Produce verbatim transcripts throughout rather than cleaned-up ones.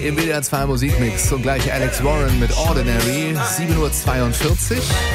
im W D R zwei Musikmix und gleich Alex Warren mit Ordinary, sieben Uhr zweiundvierzig.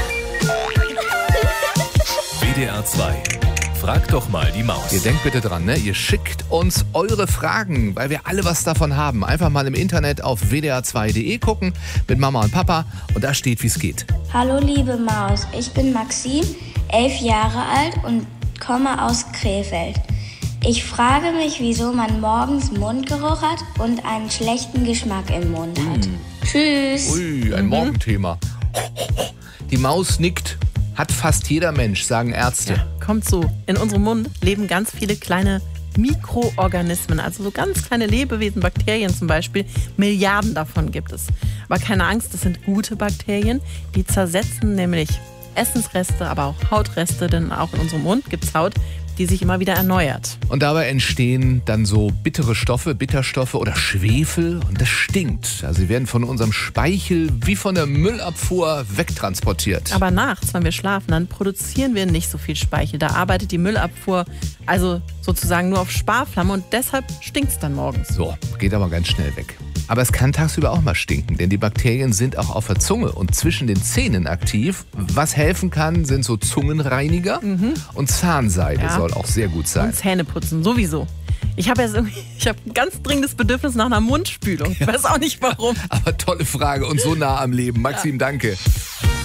W D R zwei. Frag doch mal die Maus. Ihr denkt bitte dran, ne? Ihr schickt uns eure Fragen, weil wir alle was davon haben. Einfach mal im Internet auf w d r zwei punkt d e gucken mit Mama und Papa und da steht, wie es geht. Hallo liebe Maus, ich bin Maxim, elf Jahre alt und komme aus Krefeld. Ich frage mich, wieso man morgens Mundgeruch hat und einen schlechten Geschmack im Mund hat. Mm. Tschüss. Ui, ein mhm. Morgenthema. Die Maus nickt. Hat fast jeder Mensch, sagen Ärzte. Ja, kommt so. In unserem Mund leben ganz viele kleine Mikroorganismen, also so ganz kleine Lebewesen, Bakterien zum Beispiel. Milliarden davon gibt es. Aber keine Angst, das sind gute Bakterien. Die zersetzen nämlich Essensreste, aber auch Hautreste, denn auch in unserem Mund gibt es Haut, die sich immer wieder erneuert. Und dabei entstehen dann so bittere Stoffe, Bitterstoffe oder Schwefel und das stinkt. Also sie werden von unserem Speichel wie von der Müllabfuhr wegtransportiert. Aber nachts, wenn wir schlafen, dann produzieren wir nicht so viel Speichel. Da arbeitet die Müllabfuhr also sozusagen nur auf Sparflamme und deshalb stinkt es dann morgens. So, geht aber ganz schnell weg. Aber es kann tagsüber auch mal stinken, denn die Bakterien sind auch auf der Zunge und zwischen den Zähnen aktiv. Was helfen kann, sind so Zungenreiniger mhm. und Zahnseide ja. soll auch sehr gut sein. Und Zähneputzen, sowieso. Ich habe jetzt irgendwie, ich habe ein ganz dringendes Bedürfnis nach einer Mundspülung. Ich weiß auch nicht warum. Aber tolle Frage und so nah am Leben. Maxim, ja. danke.